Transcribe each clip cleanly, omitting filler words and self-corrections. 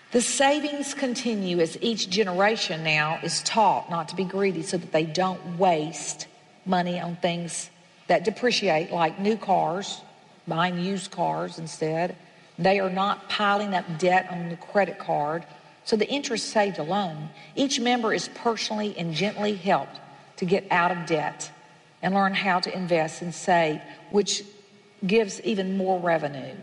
The savings continue as each generation now is taught not to be greedy so that they don't waste money on things that depreciate, like new cars, buying used cars instead. They are not piling up debt on the credit card, so the interest saved alone. Each member is personally and gently helped to get out of debt and learn how to invest and save, which gives even more revenue.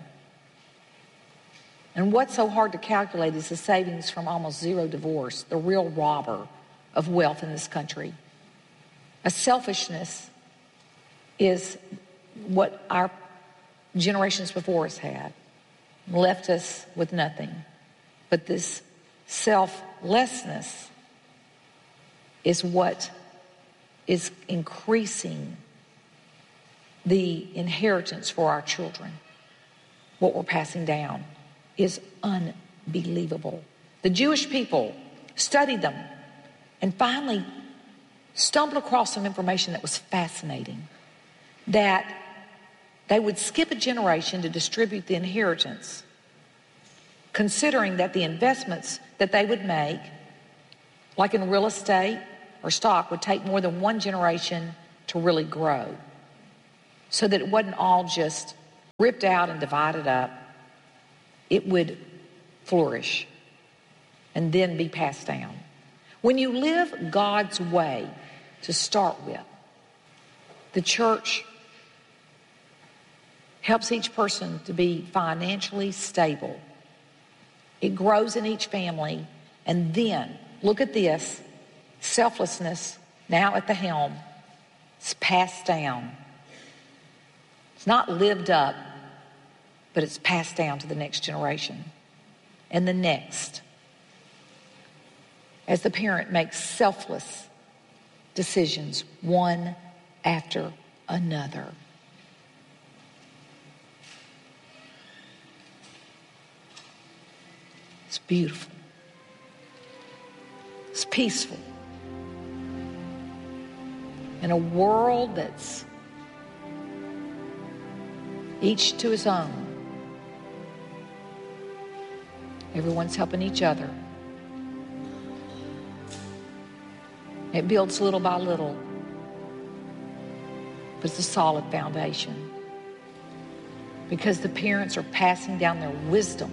And what's so hard to calculate is the savings from almost zero divorce, the real robber of wealth in this country. A selfishness is what our generations before us had, left us with nothing. But this selflessness is what is increasing the inheritance for our children. What we're passing down is unbelievable. The Jewish people studied them and finally stumbled across some information that was fascinating, that they would skip a generation to distribute the inheritance, considering that the investments that they would make, like in real estate or stock, would take more than one generation to really grow, so that it wasn't all just ripped out and divided up. It would flourish and then be passed down. When you live God's way to start with, the church helps each person to be financially stable. It grows in each family, and then, look at this, selflessness now at the helm. It's passed down. It's not lived up, but it's passed down to the next generation and the next, as the parent makes selfless decisions one after another. It's beautiful. It's peaceful. In a world that's each to his own, everyone's helping each other. It builds little by little, but it's a solid foundation, because the parents are passing down their wisdom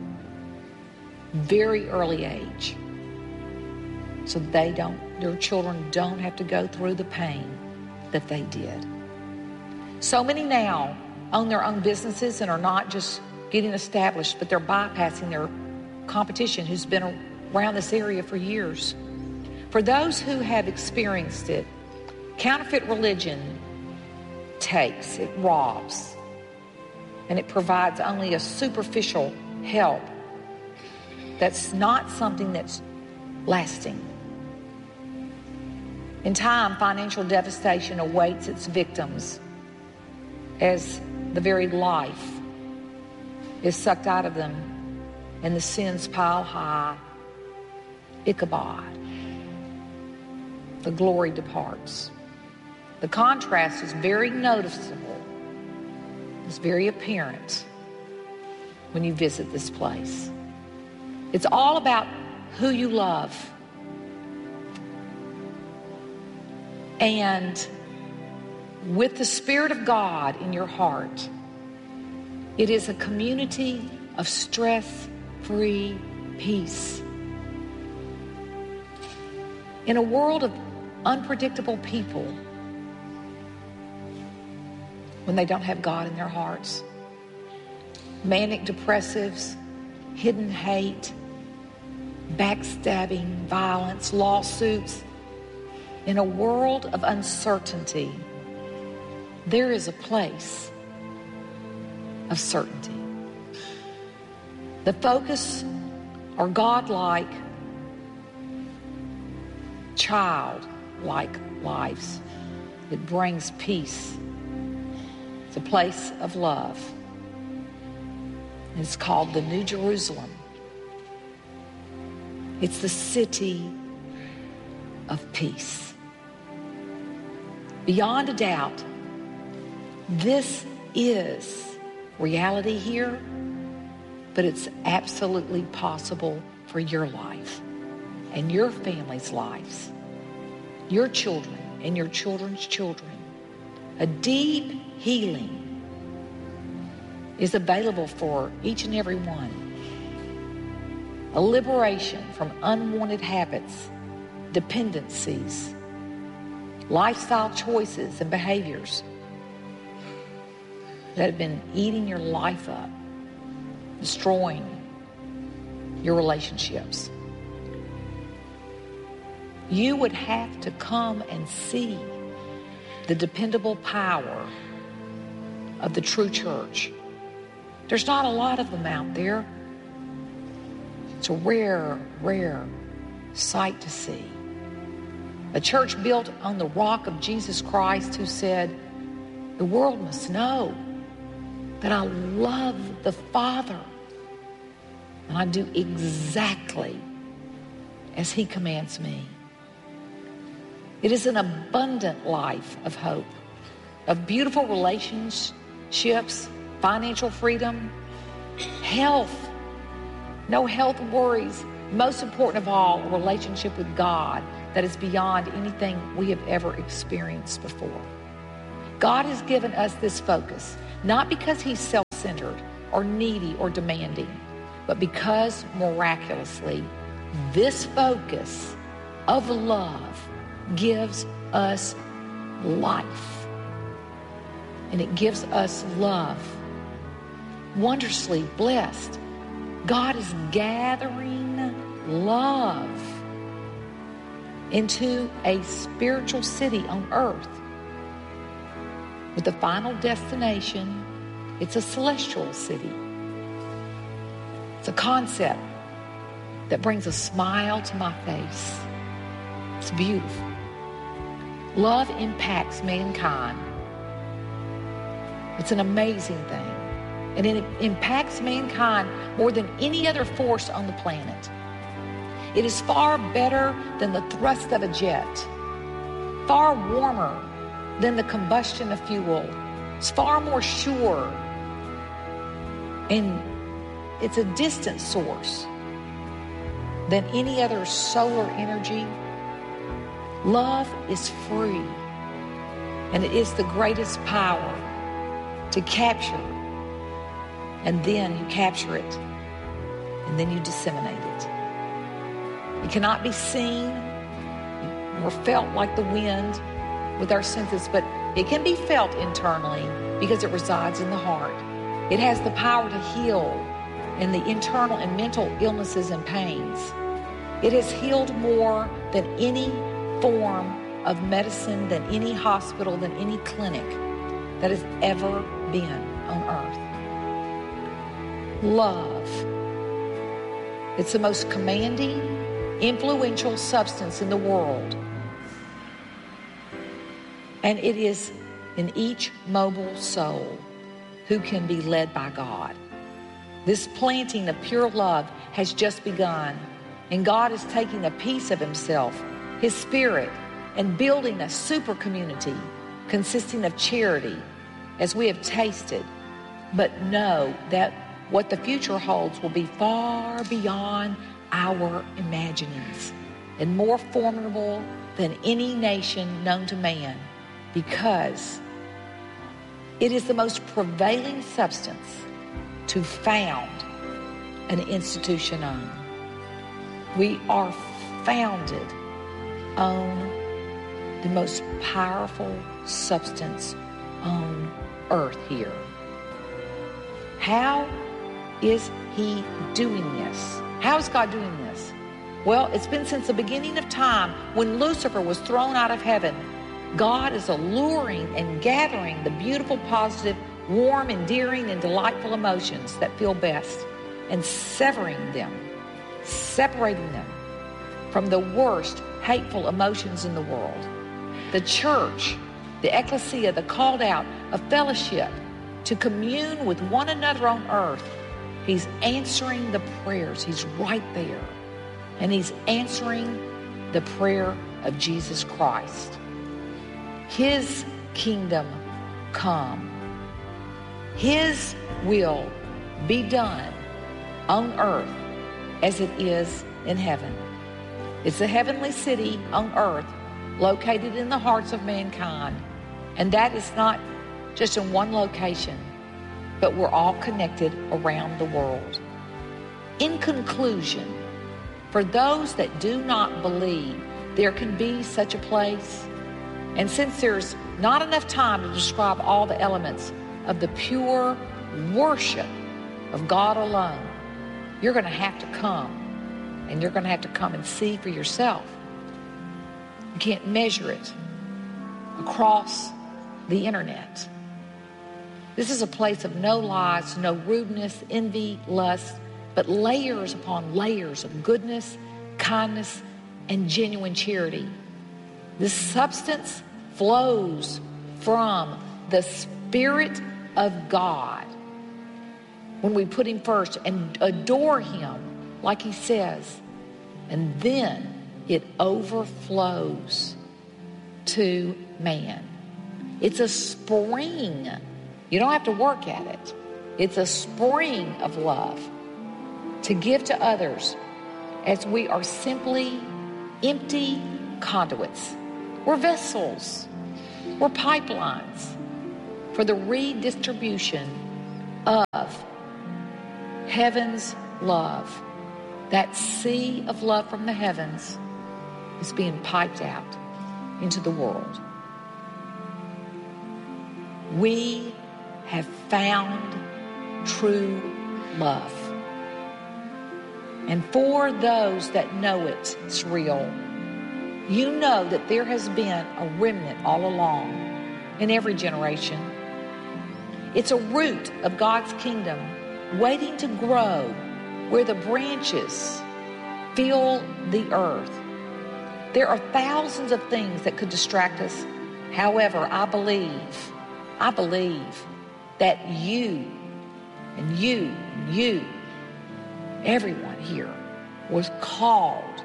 very early age, so their children don't have to go through the pain that they did. So many now own their own businesses and are not just getting established, but they're bypassing their competition who's been around this area for years. For those who have experienced it, counterfeit religion takes, it robs, and it provides only a superficial help that's not something that's lasting. In time, financial devastation awaits its victims as the very life is sucked out of them and the sins pile high. Ichabod. The glory departs. The contrast is very noticeable. It's very apparent when you visit this place. It's all about who you love. And with the Spirit of God in your heart, it is a community of stress-free peace. In a world of unpredictable people, when they don't have God in their hearts, manic depressives, hidden hate, backstabbing, violence, lawsuits, in a world of uncertainty, there is a place of certainty. The focus are God-like, child-like lives. It brings peace. It's a place of love. It's called the New Jerusalem. It's the city of peace. Beyond a doubt, this is reality here but it's absolutely possible for your life and your family's lives, your children and your children's children. A deep healing is available for each and every one. A liberation from unwanted habits, dependencies, lifestyle choices and behaviors that have been eating your life up, destroying your relationships. You would have to come and see the dependable power of the true church. There's not a lot of them out there. It's a rare, rare sight to see. A church built on the rock of Jesus Christ, who said, the world must know that I love the Father and I do exactly as He commands me. It is an abundant life of hope, of beautiful relationships, financial freedom, health, no health worries. Most important of all, a relationship with God that is beyond anything we have ever experienced before. God has given us this focus, not because He's self-centered or needy or demanding, but because miraculously, this focus of love gives us life. And it gives us love. Wondrously blessed, God is gathering love into a spiritual city on earth. With the final destination, it's a celestial city. It's a concept that brings a smile to my face. It's beautiful. Love impacts mankind. It's an amazing thing. And it impacts mankind more than any other force on the planet. It is far better than the thrust of a jet, far warmer than the combustion of fuel. It's far more sure. And it's a distant source than any other solar energy. Love is free, and it is the greatest power to capture. And then you capture it, and then you disseminate it. It cannot be seen or felt like the wind with our senses, but it can be felt internally because it resides in the heart. It has the power to heal in the internal and mental illnesses and pains. It has healed more than any form of medicine, than any hospital, than any clinic that has ever been on earth. Love. It's the most commanding, influential substance in the world. And it is in each mobile soul who can be led by God. This planting of pure love has just begun, and God is taking a piece of Himself, His Spirit, and building a super community consisting of charity, as we have tasted, but know that what the future holds will be far beyond our imaginings and more formidable than any nation known to man, because it is the most prevailing substance to found an institution on. We are founded on the most powerful substance on earth here. How is He doing this? How is God doing this? Well, it's been since the beginning of time when Lucifer was thrown out of heaven. God is alluring and gathering the beautiful, positive, warm, endearing, and delightful emotions that feel best and separating them from the worst, hateful emotions in the world. The church, the ecclesia, the called out, a fellowship to commune with one another on earth. He's answering the prayers. He's right there. And He's answering the prayer of Jesus Christ. His kingdom come. His will be done on earth as it is in heaven. It's a heavenly city on earth located in the hearts of mankind. And that is not just in one location, but we're all connected around the world. In conclusion, for those that do not believe there can be such a place, and since there's not enough time to describe all the elements of the pure worship of God alone, you're going to have to come, and you're going to have to come and see for yourself. You can't measure it across the internet. This is a place of no lies, no rudeness, envy, lust, but layers upon layers of goodness, kindness, and genuine charity. This substance flows from the Spirit of God when we put Him first and adore Him like He says, and then it overflows to man. It's a spring. You don't have to work at it. It's a spring of love to give to others as we are simply empty conduits. We're vessels. We're pipelines for the redistribution of heaven's love. That sea of love from the heavens is being piped out into the world. We have found true love. And for those that know it's real, you know that there has been a remnant all along in every generation. It's a root of God's kingdom waiting to grow where the branches fill the earth. There are thousands of things that could distract us. However, I believe that you, everyone here was called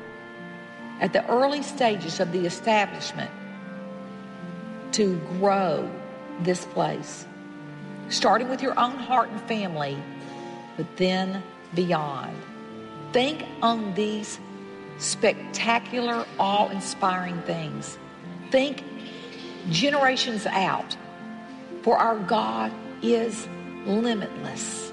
at the early stages of the establishment to grow this place, starting with your own heart and family, but then beyond. Think on these spectacular, awe-inspiring things. Think generations out, for our God is limitless.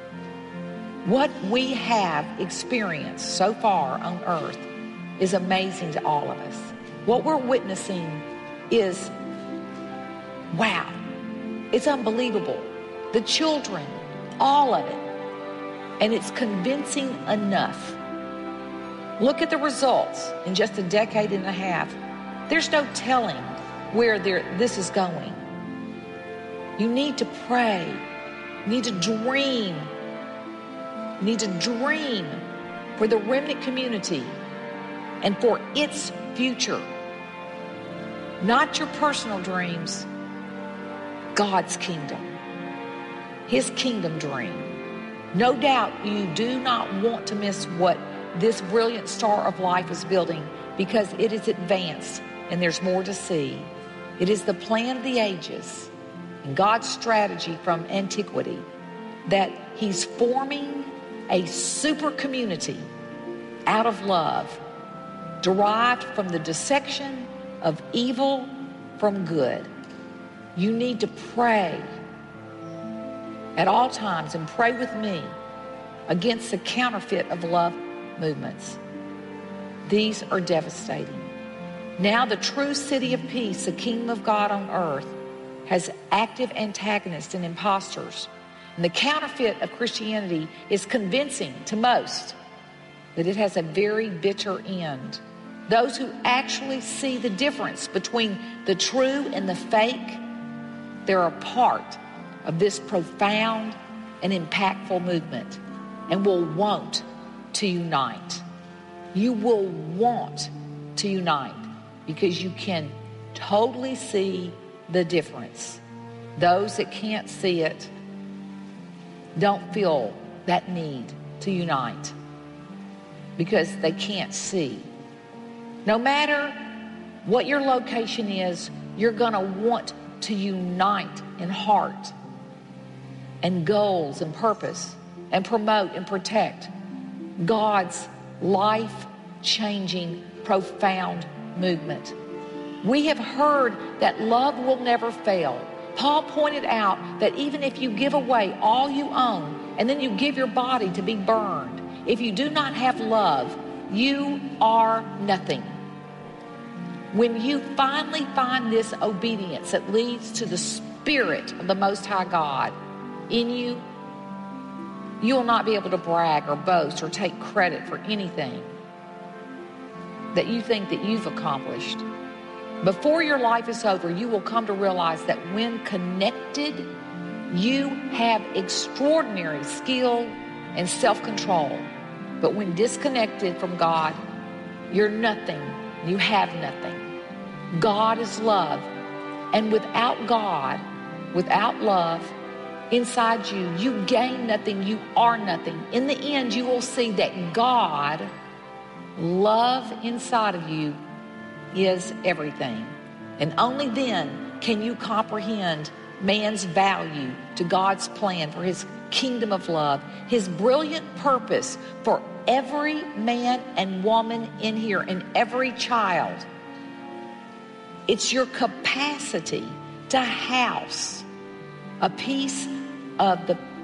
What we have experienced so far on earth is amazing to all of us. What we're witnessing is, wow, it's unbelievable. The children, all of it. And it's convincing enough. Look at the results in just a decade and a half. There's no telling where this is going. You need to pray. You need to dream. You need to dream for the remnant community and for its future. Not your personal dreams, God's kingdom. His kingdom dream. No doubt you do not want to miss what this brilliant star of life is building, because it is advanced and there's more to see. It is the plan of the ages and God's strategy from antiquity that He's forming a super community out of love, derived from the dissection of evil from good. You need to pray at all times and pray with me against the counterfeit of love movements. These are devastating. Now the true city of peace, the kingdom of God on earth, has active antagonists and imposters. And the counterfeit of Christianity is convincing to most that it has a very bitter end. Those who actually see the difference between the true and the fake, they're a part of this profound and impactful movement and will want to unite. You will want to unite because you can totally see the difference. Those that can't see it don't feel that need to unite because they can't see. No matter what your location is, you're going to want to unite in heart and goals and purpose and promote and protect God's life-changing, profound movement. We have heard that love will never fail. Paul pointed out that even if you give away all you own and then you give your body to be burned, if you do not have love, you are nothing. When you finally find this obedience that leads to the Spirit of the Most High God in you, you will not be able to brag or boast or take credit for anything that you think that you've accomplished. Before your life is over, you will come to realize that when connected, you have extraordinary skill and self-control. But when disconnected from God, you're nothing. You have nothing. God is love. And without God, without love inside you, you gain nothing. You are nothing. In the end, you will see that God, love inside of you, is everything. And only then can you comprehend man's value to God's plan for his kingdom of love, his brilliant purpose for every man and woman in here and every child. It's your capacity to house a piece of the